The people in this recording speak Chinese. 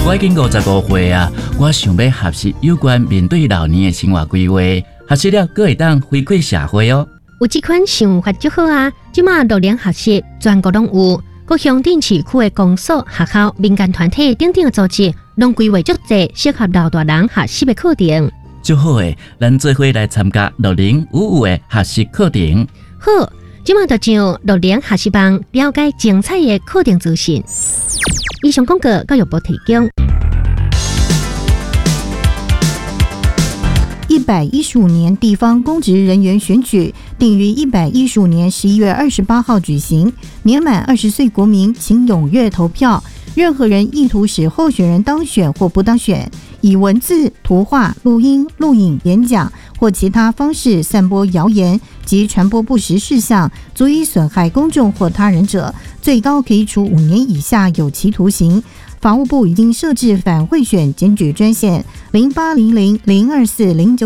我已经55岁啊，我想要学习有关面对老年的生活规划，学习了阁会当回馈社会哦。 有这款想法就好啊！即马老年学习全国拢有，各乡镇市区的公所、学校、民间团体等等的组织，拢规划足侪适合老大人学习的课程。 就好诶，咱做伙来参加6055的学习课程。 好，即马就上60学习网了解精彩的课程资讯。以上广告教育部提供。 115年地方公职人员选举定于115年11月28号举行。年满20岁国民，请踊跃投票。任何人意图使候选人当选或不当选，以文字、图画、录音、录影、演讲或其他方式散播谣言及传播不实事项，足以损害公众或他人者，最高可以处5年以下有期徒刑。法务部已经设置反贿选检举专线0800024099。